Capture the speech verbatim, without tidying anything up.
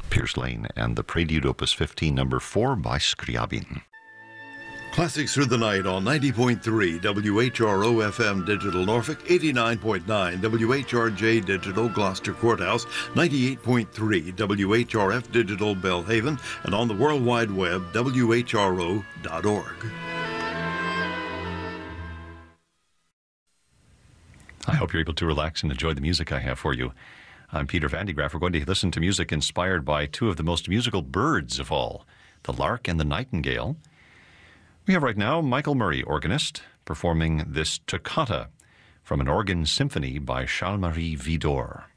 Piers Lane and the Prelude Opus fifteen, number four by Scriabin. Classics Through the Night on ninety point three W H R O F M Digital Norfolk, eighty-nine point nine W H R J Digital Gloucester Courthouse, ninety-eight point three W H R F Digital Belhaven, and on the World Wide Web, W H R O dot org. I hope you're able to relax and enjoy the music I have for you. I'm Peter Van de Graaff. We're going to listen to music inspired by two of the most musical birds of all, the lark and the nightingale. We have right now Michael Murray, organist, performing this toccata from an organ symphony by Charles-Marie Widor.